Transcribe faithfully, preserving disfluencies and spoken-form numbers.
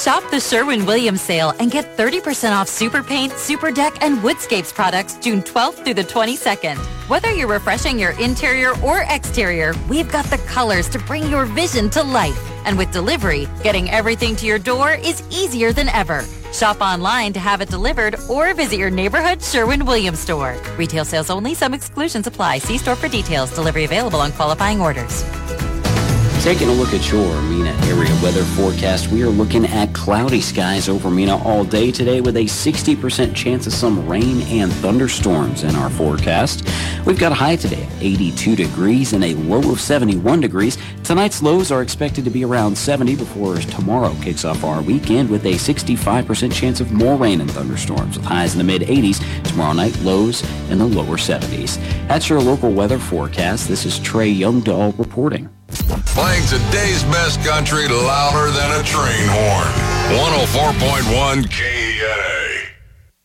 Shop the Sherwin-Williams sale and get thirty percent off Super Paint, Super Deck, and Woodscapes products June twelfth through the twenty-second. Whether you're refreshing your interior or exterior, we've got the colors to bring your vision to life. And with delivery, getting everything to your door is easier than ever. Shop online to have it delivered or visit your neighborhood Sherwin-Williams store. Retail sales only. Some exclusions apply. See store for details. Delivery available on qualifying orders. Taking a look at your Mena area weather forecast, we are looking at cloudy skies over Mena all day today with a sixty percent chance of some rain and thunderstorms in our forecast. We've got a high today of eighty-two degrees and a low of seventy-one degrees. Tonight's lows are expected to be around seventy before tomorrow kicks off our weekend with a sixty-five percent chance of more rain and thunderstorms with highs in the mid-eighties. Tomorrow night, lows in the lower seventies. That's your local weather forecast. This is Trey Youngdahl reporting. Playing today's best country louder than a train horn. one oh four point one K E N A.